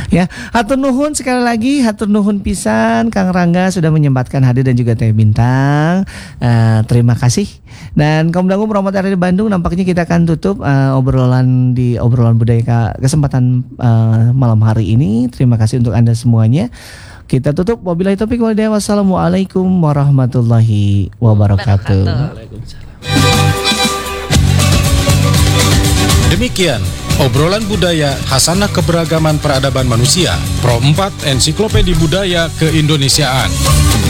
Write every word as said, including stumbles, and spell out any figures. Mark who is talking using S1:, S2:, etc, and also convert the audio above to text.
S1: Ya, hatur nuhun sekali lagi, hatur nuhun pisan Kang Rangga sudah menyempatkan hadir dan juga Teh Bintang. Uh, terima kasih. Dan kaum dangu Promote R D Bandung, nampaknya kita akan tutup uh, obrolan di obrolan budaya kesempatan uh, malam hari ini. Terima kasih untuk Anda semuanya. Kita tutup. Wabillahi taufiq wal hidayah. Wassalamualaikum warahmatullahi wabarakatuh.
S2: Demikian obrolan budaya Hasanah Keberagaman Peradaban Manusia Pro empat Ensiklopedia Budaya Keindonesiaan.